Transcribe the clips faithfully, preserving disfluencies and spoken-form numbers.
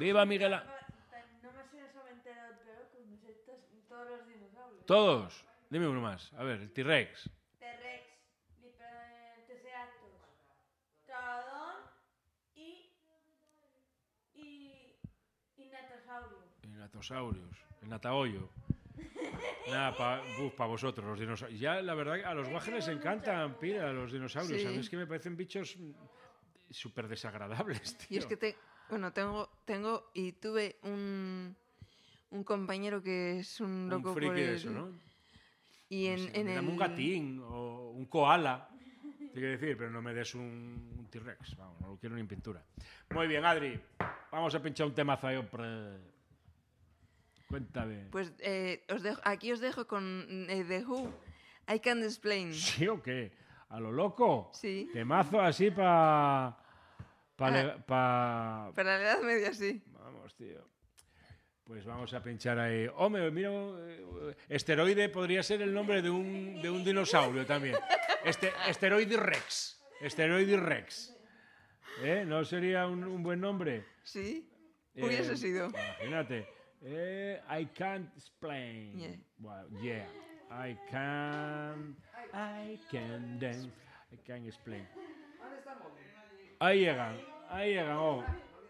¡Viva Miguel Ángel! No me sé solamente el Pelocus, me sé todos los dinosaurios. Todos. Dime uno más. A ver, el T-Rex. T-Rex, Triceratops, Traodón y... y... y Natosaurio. El Natosaurius. El Natahoyo. Nada, para pa vosotros, los dinosaurios. Ya, la verdad, a los guajes les encantan, pira, los dinosaurios. Sí. A mí es que me parecen bichos súper desagradables, tío. Y es que te, bueno, tengo, tengo y tuve un, un compañero que es un loco un friki por el... de eso, ¿no? Y en, No sé, en dame el... un gatín o un koala, te quiero decir, pero no me des un, un T-Rex, vamos, no lo quiero ni en pintura. Muy bien, Adri, vamos a pinchar un temazo ahí, hombre. Cuéntame. Pues eh, os dejo, aquí os dejo con eh, The Who, I Can't Explain. ¿Sí o qué? ¿A lo loco? Sí. Temazo así para... Pa, Ah, pa... Para la Edad Media, sí. Vamos, tío. Pues vamos a pinchar ahí. Hombre, mira, eh, esteroide podría ser el nombre de un, de un dinosaurio también. Este, Esteroide Rex. Esteroide Rex. ¿Eh? ¿No sería un, un buen nombre? Sí, Eh, hubiese sido. Imagínate. Eh, I can't explain. Yeah. Well, yeah. I can. I can dance. I can explain. Ahí llegan. Ahí llegan. Oh.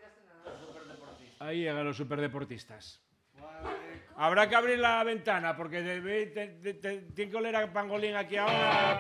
Ahí llegan los superdeportistas. Habrá que abrir la ventana porque debe, te, te, te, tiene que oler a pangolín aquí ahora.